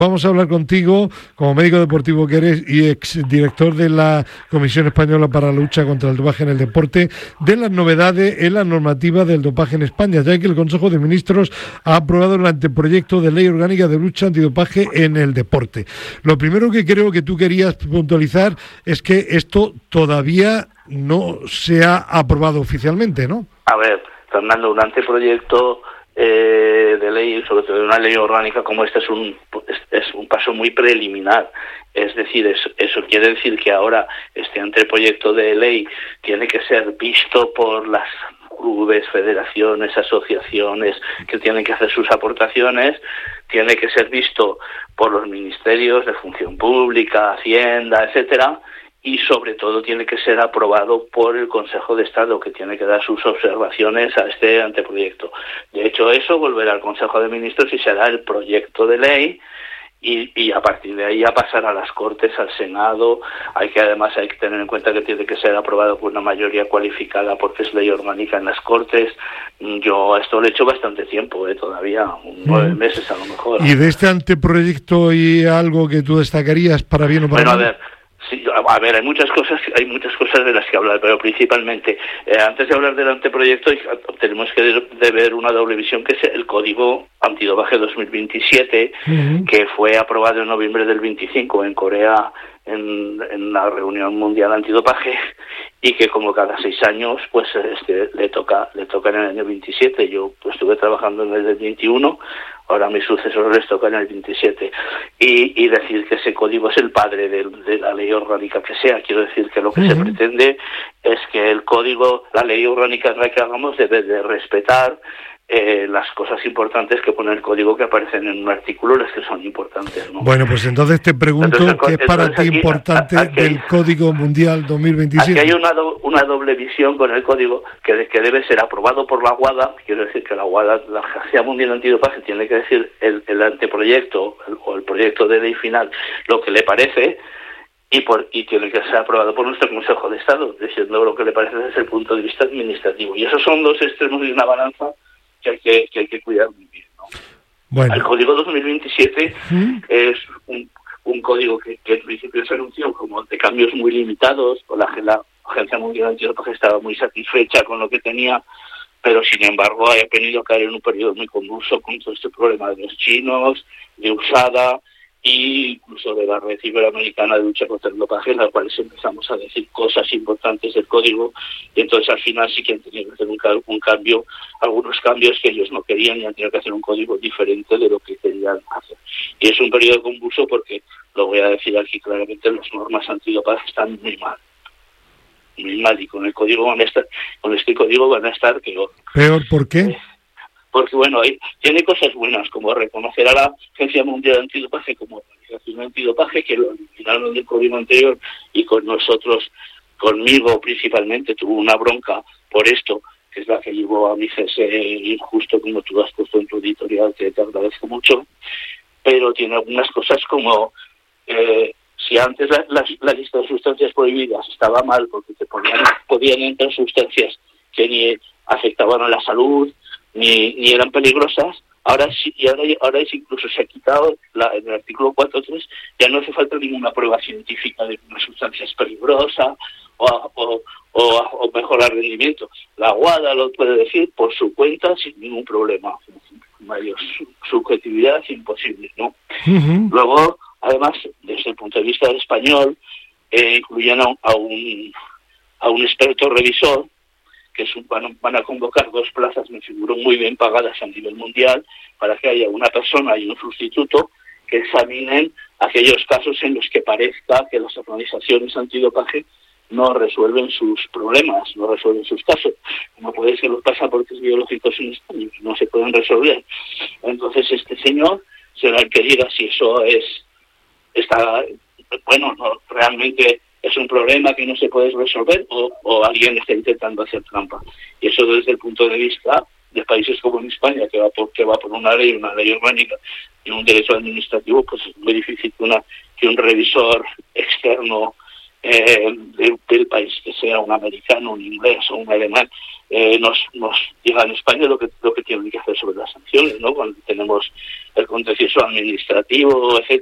Vamos a hablar contigo, como médico deportivo que eres y exdirector de la Comisión Española para la Lucha contra el Dopaje en el Deporte, de las novedades en la normativa del dopaje en España, ya que el Consejo de Ministros ha aprobado el anteproyecto de ley orgánica de lucha antidopaje en el deporte. Lo primero que creo que tú querías puntualizar es que esto todavía no se ha aprobado oficialmente, ¿no? A ver, Fernando, un anteproyecto de ley, sobre todo de una ley orgánica como esta, es un paso muy preliminar. Es decir, eso quiere decir que ahora este anteproyecto de ley tiene que ser visto por las clubes, federaciones, asociaciones que tienen que hacer sus aportaciones, tiene que ser visto por los ministerios de Función Pública, Hacienda, etcétera, y sobre todo tiene que ser aprobado por el Consejo de Estado, que tiene que dar sus observaciones a este anteproyecto. De hecho, eso volverá al Consejo de Ministros y será el proyecto de ley, y a partir de ahí a pasar a las Cortes, al Senado. Además hay que tener en cuenta que tiene que ser aprobado por una mayoría cualificada porque es ley orgánica en las Cortes. Yo a esto le he hecho bastante tiempo, todavía, 9 meses a lo mejor. ¿Y de este anteproyecto hay algo que tú destacarías para bien o para mal? Bueno, a ver, hay muchas cosas de las que hablar, pero principalmente, antes de hablar del anteproyecto, tenemos que ver una doble visión, que es el Código Antidopaje 2027, que fue aprobado en noviembre del 25 en Corea, en la reunión mundial antidopaje, y que como cada 6 años pues le toca en el año 27. Yo estuve trabajando en el del 21, ahora a mis sucesores les toca en el 27, y decir que ese código es el padre de la ley orgánica que sea. Quiero decir que lo que se pretende es que el código, la ley orgánica que hagamos, debe de respetar las cosas importantes que pone el código, que aparecen en un artículo, las que son importantes, ¿no? Bueno, pues entonces te pregunto, ¿qué es para ti importante del Código Mundial 2027? Aquí hay una doble visión con el código, que debe ser aprobado por la WADA. Quiero decir que la WADA, la Agencia Mundial Antidopaje, tiene que decir el anteproyecto o el proyecto de ley final lo que le parece, y tiene que ser aprobado por nuestro Consejo de Estado, diciendo lo que le parece desde el punto de vista administrativo. Y esos son dos extremos de una balanza que hay que cuidar muy bien, ¿no? Bueno. El Código 2027 es un código que en principio se anunció como de cambios muy limitados. La Agencia Mundial Antidopaje estaba muy satisfecha con lo que tenía, pero sin embargo ha venido a caer en un periodo muy convulso con todo este problema de los chinos, de USADA, y incluso de la Red Iberoamericana de Lucha contra el Dopaje, en la cual empezamos a decir cosas importantes del código, y entonces al final sí que han tenido que hacer un cambio, algunos cambios que ellos no querían, y han tenido que hacer un código diferente de lo que querían hacer. Y es un periodo convulso porque, lo voy a decir aquí claramente, las normas antidopaje están muy mal, y con el código con este código van a estar peor. ¿Peor por qué? Porque bueno, tiene cosas buenas, como reconocer a la Agencia Mundial Antidopaje como organización antidopaje, que lo eliminaron del código anterior, y conmigo principalmente, tuvo una bronca por esto, que es la que llevó a mi cese injusto, como tú has puesto en tu editorial, que te agradezco mucho. Pero tiene algunas cosas como, si antes la lista de sustancias prohibidas estaba mal porque podían entrar sustancias que ni afectaban a la salud, ni eran peligrosas, ahora sí, y ahora incluso se ha quitado en el artículo 4.3, ya no hace falta ninguna prueba científica de que una sustancia es peligrosa o mejorar rendimiento. La WADA lo puede decir por su cuenta sin ningún problema. Mayor subjetividad imposible, ¿no? Luego, además, desde el punto de vista del español, incluyen a un experto revisor, que van a convocar 2 plazas, me figuro, muy bien pagadas a nivel mundial, para que haya una persona y un sustituto que examinen aquellos casos en los que parezca que las organizaciones antidopaje no resuelven sus problemas, no resuelven sus casos. Como puede ser los pasaportes biológicos en España, no se pueden resolver. Entonces este señor será el que diga si eso realmente es un problema que no se puede resolver, o alguien está intentando hacer trampa. Y eso, desde el punto de vista de países como en España, que va por una ley orgánica y un derecho administrativo, pues es muy difícil que un revisor externo del país, que sea un americano, un inglés o un alemán, nos diga en España lo que tienen que hacer sobre las sanciones, ¿no? Cuando tenemos el contencioso administrativo, etcétera.